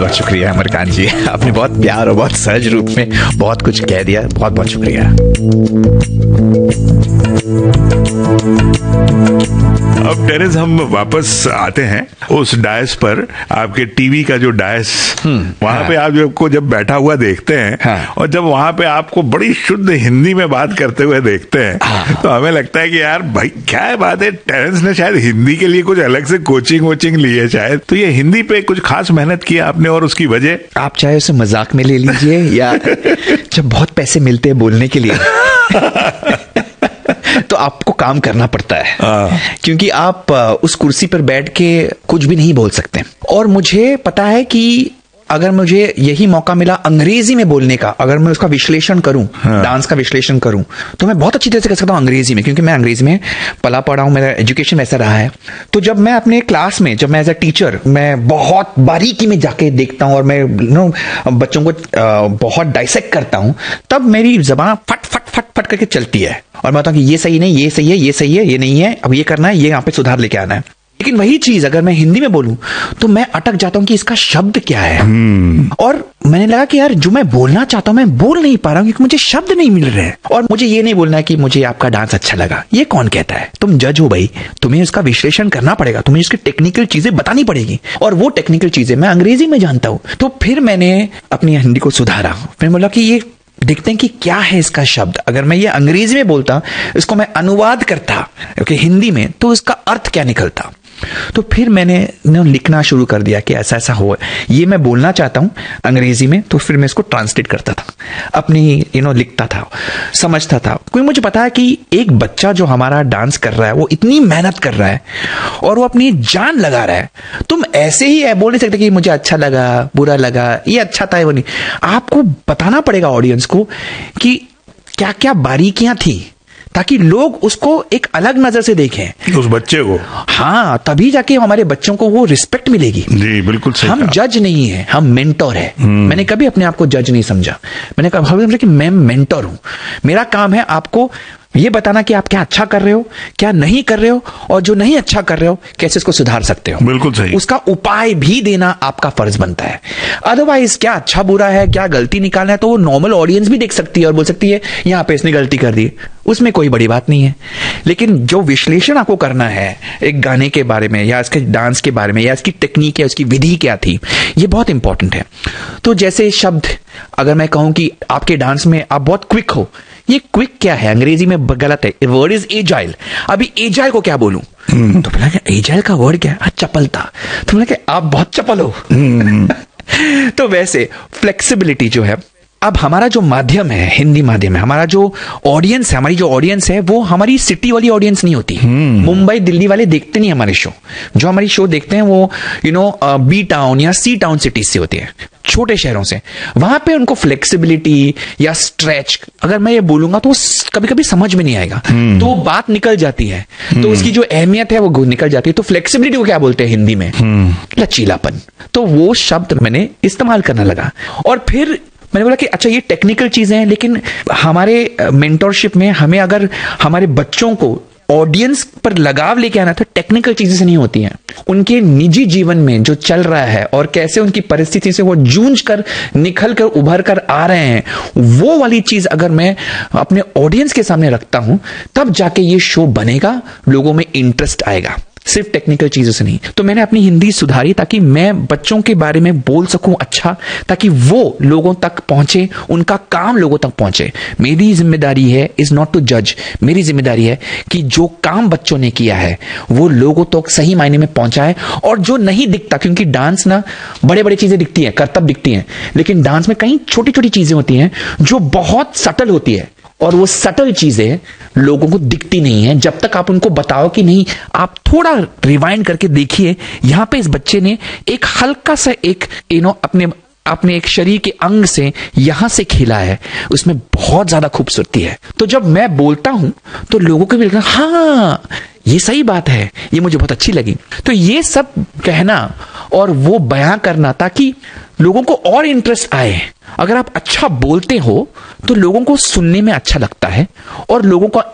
बहुत शुक्रिया अमरकांत जी, आपने बहुत प्यार और बहुत सहज रूप में बहुत कुछ कह दिया, बहुत बहुत शुक्रिया। अब टेरेस हम वापस आते हैं उस डायस पर, आपके टीवी का जो डायस, वहां पे आप जब बैठा हुआ देखते हैं और जब वहां पे आपको बड़ी शुद्ध हिंदी में बात करते हुए देखते हैं तो हमें लगता है कि यार भाई क्या बात है, टेरेंस ने शायद हिंदी के लिए कुछ अलग से कोचिंग वोचिंग ली है शायद, तो ये हिंदी पे कुछ खास मेहनत की आपने और उसकी वजह? आप चाहे उसे मजाक में ले लीजिए या जब बहुत पैसे मिलते हैं बोलने के लिए तो आपको काम करना पड़ता है, क्योंकि आप उस कुर्सी पर बैठ के कुछ भी नहीं बोल सकते। और मुझे पता है कि अगर मुझे यही मौका मिला अंग्रेजी में बोलने का, अगर मैं उसका विश्लेषण करूं, डांस का विश्लेषण करूं, तो मैं बहुत अच्छी तरह से कर सकता हूं अंग्रेजी में, क्योंकि मैं अंग्रेजी में पला पड़ा हूं, मेरा एजुकेशन वैसा रहा है। तो जब मैं अपने क्लास में, जब मैं एज अ टीचर मैं बहुत बारीकी में जाके देखता हूं और मैं बच्चों को बहुत डाइसेक्ट करता हूं, तब मेरी जबान फट फट फट फट करके चलती है और मैं बताऊं कि ये सही नहीं, ये सही है, ये सही है, ये नहीं है, अब ये करना है, ये यहाँ पे सुधार लेके आना है। लेकिन वही चीज अगर मैं हिंदी में बोलूं तो मैं अटक जाता हूं कि इसका शब्द क्या है। और मैंने लगा कि यार जो मैं बोलना चाहता हूं मैं बोल नहीं पा रहा हूं क्योंकि मुझे शब्द नहीं मिल रहे हैं। और मुझे ये नहीं बोलना है कि मुझे आपका डांस अच्छा लगा, ये कौन कहता है? तुम जज हो भाई, तुम्हें इसका विश्लेषण करना पड़ेगा, तुम्हें इसकी टेक्निकल चीजें बतानी पड़ेगी, और वो टेक्निकल चीजें मैं अंग्रेजी में जानता हूं। तो फिर मैंने अपनी हिंदी को सुधारा, फिर बोला कि ये देखते हैं कि क्या है इसका शब्द। अगर मैं ये अंग्रेजी में बोलता, इसको मैं अनुवाद करता हिंदी में, तो इसका अर्थ क्या निकलता। तो फिर मैंने लिखना शुरू कर दिया कि ऐसा ऐसा हो, ये मैं बोलना चाहता हूं अंग्रेजी में, तो फिर मैं इसको ट्रांसलेट करता था, अपनी लिखता था, समझता था। क्योंकि मुझे पता है कि एक बच्चा जो हमारा डांस कर रहा है वो इतनी मेहनत कर रहा है और वो अपनी जान लगा रहा है। तुम ऐसे ही बोल नहीं सकते कि मुझे अच्छा लगा, बुरा लगा, ये अच्छा था, वो नहीं। आपको बताना पड़ेगा ऑडियंस को कि क्या क्या बारीकियां थी, ताकि लोग उसको एक अलग नजर से देखें, उस बच्चे को। हाँ, तभी जाके हमारे बच्चों को वो रिस्पेक्ट मिलेगी। जी बिल्कुल सही। हम जज नहीं है, हम मेंटोर है। मैंने कभी अपने आप को जज नहीं समझा, मैंने कहा कि मैं मेंटोर हूं, मेरा काम है आपको ये बताना कि आप क्या अच्छा कर रहे हो, क्या नहीं कर रहे हो, और जो नहीं अच्छा कर रहे हो कैसे इसको सुधार सकते हो। बिल्कुल सही। उसका उपाय भी देना आपका फर्ज बनता है। अदरवाइज क्या अच्छा बुरा है, क्या गलती निकालना है, तो वो नॉर्मल ऑडियंस भी देख सकती है और बोल सकती है यहां पे इसने गलती कर दी, उसमें कोई बड़ी बात नहीं है। लेकिन जो विश्लेषण आपको करना है एक गाने के बारे में या इसके डांस के बारे में या इसकी टेक्निक या उसकी विधि क्या थी, ये बहुत इंपॉर्टेंट है। तो जैसे शब्द, अगर मैं कहूं कि आपके डांस में आप बहुत क्विक हो, ये क्विक क्या है? अंग्रेजी में गलत है, वर्ड इज एजाइल। अभी एजाइल को क्या बोलूं? तो बोला कि एजाइल का वर्ड क्या है? चपलता। तो बोला कि आप बहुत चपल हो। तो वैसे फ्लेक्सिबिलिटी जो है, अब हमारा जो माध्यम है, हिंदी माध्यम है, हमारा जो ऑडियंस है, हमारी जो ऑडियंस है वो हमारी सिटी वाली ऑडियंस नहीं होती। मुंबई दिल्ली वाले देखते नहीं हमारे शो। जो हमारी शो देखते हैं वो बी टाउन या सी टाउन सिटीज से होते हैं, छोटे शहरों से। वहां पे उनको फ्लेक्सिबिलिटी या स्ट्रेच, अगर मैं ये बोलूंगा तो कभी कभी समझ में नहीं आएगा, तो बात निकल जाती है, तो उसकी जो अहमियत है वो निकल जाती है। तो फ्लेक्सिबिलिटी को क्या बोलते हैं हिंदी में? लचीलापन। तो वो शब्द मैंने इस्तेमाल करना लगा। और फिर मैंने बोला कि अच्छा ये टेक्निकल चीजें हैं, लेकिन हमारे मेंटोरशिप में हमें अगर हमारे बच्चों को ऑडियंस पर लगाव लेके आना तो टेक्निकल चीजें से नहीं होती हैं। उनके निजी जीवन में जो चल रहा है और कैसे उनकी परिस्थिति से वो जूझ कर निकल कर उभर कर आ रहे हैं, वो वाली चीज अगर मैं अपने ऑडियंस के सामने रखता हूं, तब जाके ये शो बनेगा, लोगों में इंटरेस्ट आएगा, सिर्फ टेक्निकल चीजों से नहीं। तो मैंने अपनी हिंदी सुधारी ताकि मैं बच्चों के बारे में बोल सकूं अच्छा, ताकि वो लोगों तक पहुंचे, उनका काम लोगों तक पहुंचे। मेरी जिम्मेदारी है इज नॉट टू जज, मेरी जिम्मेदारी है कि जो काम बच्चों ने किया है वो लोगों तक सही मायने में पहुंचाए। और जो नहीं दिखता, क्योंकि डांस ना बड़े बड़े चीजें दिखती हैं, करतब दिखती हैं, लेकिन डांस में कई छोटी छोटी चीजें होती हैं जो बहुत सटल होती है, और वो सटल चीजें लोगों को दिखती नहीं है जब तक आप उनको बताओ कि नहीं, आप थोड़ा रिवाइंड करके देखिए, यहां पे इस बच्चे ने एक हल्का सा एक अपने एक शरीर के अंग से यहां से खेला है, उसमें बहुत ज्यादा खूबसूरती है। तो जब मैं बोलता हूं तो लोगों को भी लगता है हाँ ये सही बात है, ये मुझे बहुत अच्छी लगी। तो ये सब कहना और वो बयां करना ताकि लोगों को और इंटरेस्ट आए। अगर आप अच्छा बोलते हो तो लोगों को सुनने में अच्छा लगता है और लोगों का